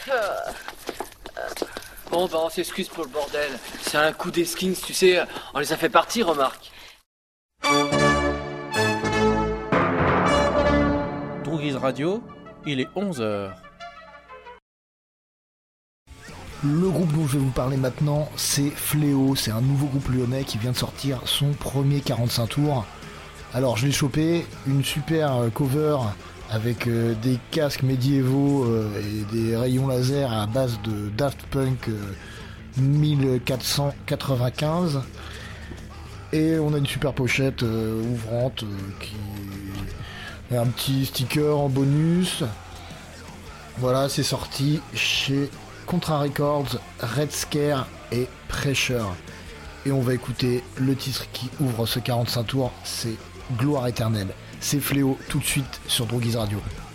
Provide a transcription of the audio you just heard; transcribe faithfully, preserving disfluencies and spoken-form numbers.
Bon, bah on s'excuse pour le bordel. C'est un coup des skins, tu sais, on les a fait partir, remarque. Droogies Radio, il est onze heures. Le groupe dont je vais vous parler maintenant, c'est Fléau. C'est un nouveau groupe lyonnais qui vient de sortir son premier quarante-cinq tours. Alors je l'ai chopé, une super cover avec euh, des casques médiévaux euh, et des rayons laser à base de Daft Punk euh, mille quatre cent quatre-vingt-quinze. Et on a une super pochette euh, ouvrante euh, qui a un petit sticker en bonus. Voilà, c'est sorti chez Contra Records, Red Scare et Pressure. Et on va écouter le titre qui ouvre ce quarante-cinq tours, c'est Gloire éternelle. C'est Fléau tout de suite sur Droogies Radio.